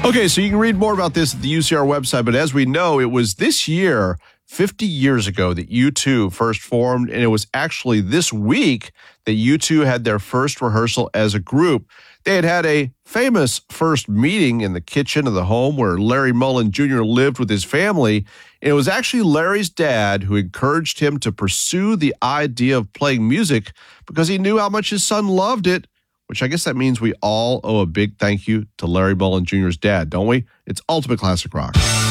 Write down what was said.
Okay, so you can read more about this at the UCR website, but as we know, it was this year, 50 years ago, that U2 first formed, and it was actually this week that U2 had their first rehearsal as a group. They had had a famous first meeting in the kitchen of the home where Larry Mullen Jr. lived with his family, and it was actually Larry's dad who encouraged him to pursue the idea of playing music because he knew how much his son loved it, which I guess that means we all owe a big thank you to Larry Mullen Jr.'s dad, don't we? It's Ultimate Classic Rock.